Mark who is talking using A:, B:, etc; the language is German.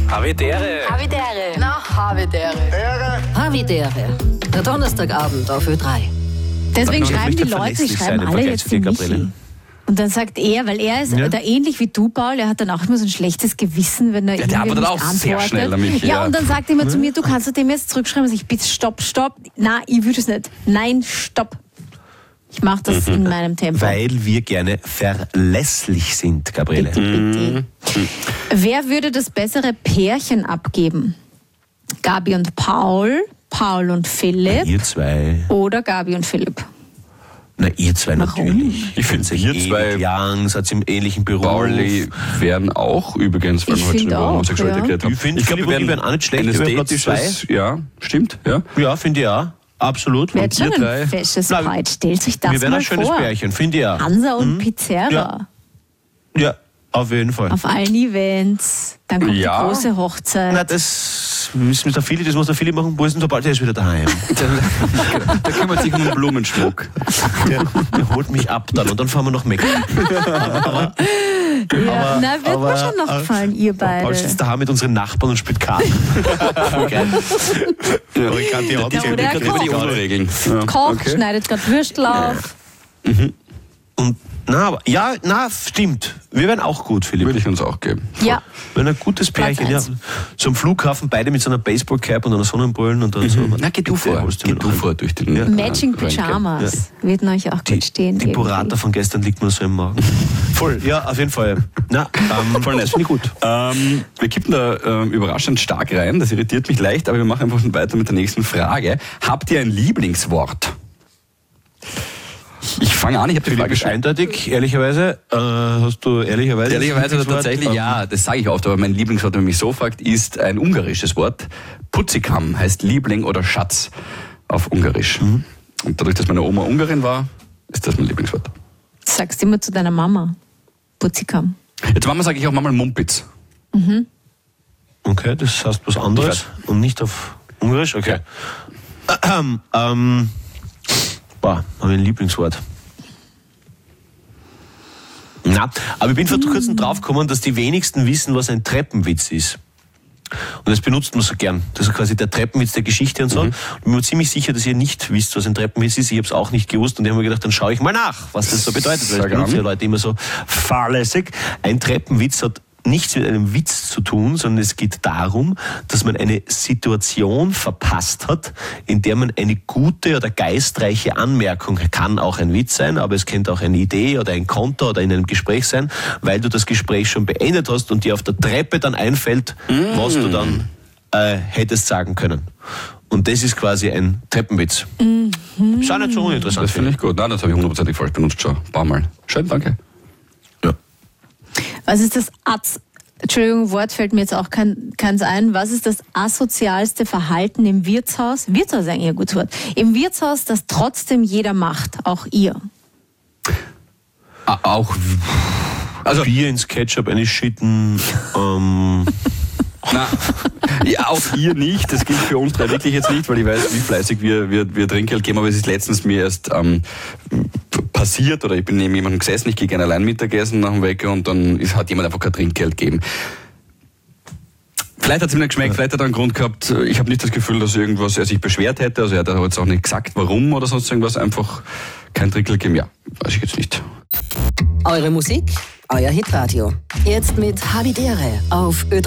A: Havidere.
B: Havidere.
C: Na, Havidere.
B: Havidere. Der Donnerstagabend auf Ö3.
D: Deswegen
A: Man
D: schreiben die
A: möchte
D: Leute,
A: verlässlich sein
D: schreiben
A: im
D: alle
A: Vergleich
D: jetzt
A: zu dir,
D: den
A: Gabriele.
D: Michi. Und dann sagt er, weil er ist da ähnlich wie du, Paul, er hat dann auch immer so ein schlechtes Gewissen, wenn er
E: der
D: irgendwie
E: antwortet
D: nicht
E: auch
D: antwortet.
E: sehr schnell, der Michi,
D: ja,
E: ja.
D: und dann sagt er immer zu mir, du kannst dem jetzt zurückschreiben, also ich bitte stopp. Na, ich würde es nicht. Nein, stopp. Ich mache das in meinem Tempo.
A: Weil wir gerne verlässlich sind, Gabriele.
D: Bitte. Wer würde das bessere Pärchen abgeben? Gabi und Paul, Paul und Philipp
A: Ihr zwei.
D: oder Gabi und Philipp?
A: Na, ihr zwei
D: Warum?
A: natürlich.
E: Ich finde,
A: ihr
E: ihr zwei,
A: Young, seid im ähnlichen Beruf.
E: Pauli, wären auch übrigens, weil
D: Ich
E: wir heute
D: finde
E: schon über
D: auch,
E: Homosexualität haben.
A: Ich finde, Philipp und ich wären auch nicht schlecht,
E: eines
A: wir wären
E: Dates,
A: Platz
E: ja, stimmt, ja.
A: Ja, finde ich auch. Absolut.
D: Wer hat schon
E: ihr
D: ein
E: drei?
D: fesches
A: Na,
D: Breit? Stellt sich das
A: wir wären
D: mal
A: ein schönes
D: vor.
A: Pärchen, finde ich auch.
D: Hansa und Pizarra.
A: Ja. Ja, auf jeden Fall.
D: Auf allen Events. Dann kommt
E: Ja.
D: die große Hochzeit.
A: Na, das muss der Philipp machen. Wo ist denn sobald er ist wieder daheim?
E: Da kümmert sich um den Blumenschmuck.
A: Der holt mich ab dann und dann fahren wir nach Mekka.
D: Ja, na, wird mir schon noch gefallen, ihr beide.
A: Paul sitzt daheim mit unseren Nachbarn und spielt Karten. Voll geil. Aber ich kann die auch
D: Ja, oder er
E: über die
D: kocht.
E: UNO-Regeln. Ja,
D: Kocht,
E: okay.
D: schneidet gerade Würstel auf.
A: Und stimmt. Wir wären auch gut, Philipp.
E: Würde ich uns auch geben.
D: Ja,
A: Wenn ein gutes Pärchen, ja.
D: eins.
A: So am Flughafen, beide mit so einer Baseballcap und einer Sonnenbrillen und dann so.
E: Na, geh du vor. Geh du vor durch den
D: Matching Pyjamas. Wird euch auch gut stehen.
A: Die
D: irgendwie.
A: Burrata von gestern liegt mir so im Magen. Voll, ja, auf jeden Fall. Na,
E: Voll nett.
A: finde ich gut.
E: Wir kippen da überraschend stark rein. Das irritiert mich leicht, aber wir machen einfach weiter mit der nächsten Frage. Habt ihr ein Lieblingswort? Ich fange an, ich habe die
A: Philipp
E: Frage
A: ist
E: schon.
A: eindeutig, ehrlicherweise. Hast du ehrlicherweise...
E: Ehrlicherweise
A: das
E: tatsächlich,
A: Wort?
E: ja, das sage ich oft, aber mein Lieblingswort, wenn man mich so fragt, ist ein ungarisches Wort. Putzikam heißt Liebling oder Schatz auf Ungarisch. Und dadurch, dass meine Oma Ungarin war, ist das mein Lieblingswort.
D: Sagst du immer zu deiner Mama. Putzikam.
E: Jetzt Mama sage ich auch manchmal Mumpitz.
A: Okay, das heißt was anderes und nicht auf Ungarisch? Okay. Habe ich ein Lieblingswort. Na, aber ich bin vor kurzem draufgekommen, dass die wenigsten wissen, was ein Treppenwitz ist. Und das benutzt man so gern. Das ist quasi der Treppenwitz der Geschichte und so. Und ich bin mir ziemlich sicher, dass ihr nicht wisst, was ein Treppenwitz ist. Ich habe es auch nicht gewusst und ich habe mir gedacht, dann schaue ich mal nach, was das so bedeutet. Weil das benutzen ja Leute immer so fahrlässig. Ein Treppenwitz hat nichts mit einem Witz zu tun, sondern es geht darum, dass man eine Situation verpasst hat, in der man eine gute oder geistreiche Anmerkung, kann auch ein Witz sein, aber es könnte auch eine Idee oder ein Konter oder in einem Gespräch sein, weil du das Gespräch schon beendet hast und dir auf der Treppe dann einfällt, was du dann hättest sagen können. Und das ist quasi ein Treppenwitz. Ist auch nicht so uninteressant.
E: Das finde ich gut. Nein, das habe ich 100% falsch benutzt schon. Ein paar Mal. Schön, danke.
A: Ja.
D: Was ist das Entschuldigung, Wort fällt mir jetzt auch keins ein. Was ist das asozialste Verhalten im Wirtshaus? Wirtshaus ist eigentlich ein gutes Wort. Im Wirtshaus, das trotzdem jeder macht, auch ihr.
E: Auch. Also,
A: Bier ins Ketchup einschütten.
E: na, ja, auch ihr nicht. Das gilt für uns drei wirklich jetzt nicht, weil ich weiß, wie fleißig wir Trinkgeld geben. Aber es ist letztens mir erst passiert, oder ich bin neben jemandem gesessen, ich gehe gerne allein Mittagessen nach dem Wecker und dann hat jemand einfach kein Trinkgeld gegeben. Vielleicht hat es ihm nicht geschmeckt, vielleicht hat er einen Grund gehabt. Ich habe nicht das Gefühl, dass er sich beschwert hätte. Also er hat jetzt auch nicht gesagt, warum oder sonst irgendwas. Einfach kein Trinkgeld geben. Ja, weiß ich jetzt nicht.
B: Eure Musik, euer Hitradio. Jetzt mit Havidere auf Ö3.